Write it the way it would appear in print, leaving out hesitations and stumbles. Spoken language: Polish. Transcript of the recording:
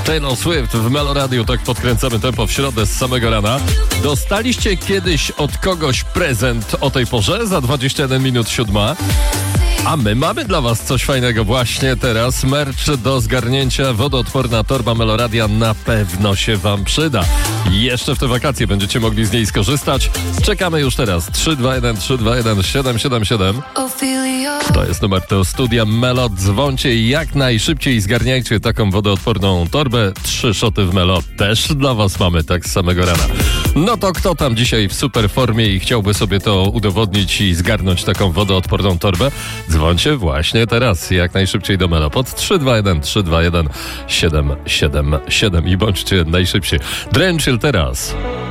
Taylor Swift w Meloradiu, tak podkręcamy tempo w środę z samego rana. Dostaliście kiedyś od kogoś prezent o tej porze za 21 minut 7? A my mamy dla was coś fajnego właśnie teraz. Merch do zgarnięcia, wodoodporna torba Meloradia na pewno się wam przyda. Jeszcze w te wakacje będziecie mogli z niej skorzystać. Czekamy już teraz. 321 777. To jest numer do studia Melo. Dzwońcie jak najszybciej i zgarniajcie taką wodoodporną torbę. 3 szoty w Melo też dla was mamy, tak z samego rana. No to kto tam dzisiaj w super formie i chciałby sobie to udowodnić i zgarnąć taką wodoodporną torbę? Dzwońcie właśnie teraz, jak najszybciej do Melo pod 321 777 i bądźcie najszybciej. Drenchill teraz.